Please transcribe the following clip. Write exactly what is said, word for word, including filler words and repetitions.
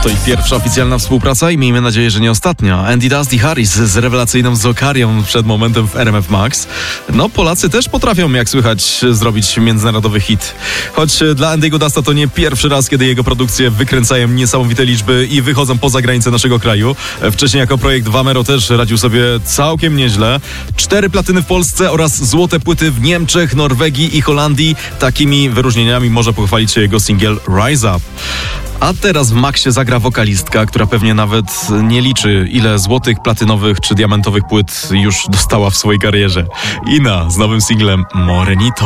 To ich pierwsza oficjalna współpraca i miejmy nadzieję, że nie ostatnia. Andy Dusty Harris z rewelacyjną Zokarią przed momentem w R M F Max. No, Polacy też potrafią, jak słychać, zrobić międzynarodowy hit. Choć dla Andy'ego Dusta to nie pierwszy raz, kiedy jego produkcje wykręcają niesamowite liczby i wychodzą poza granice naszego kraju. Wcześniej jako projekt Wamero też radził sobie całkiem nieźle. Cztery platyny w Polsce oraz złote płyty w Niemczech, Norwegii i Holandii. Takimi wyróżnieniami może pochwalić się jego singiel Rise Up. A teraz w Maxie zagra wokalistka, która pewnie nawet nie liczy, ile złotych, platynowych czy diamentowych płyt już dostała w swojej karierze. Ina z nowym singlem Morenito.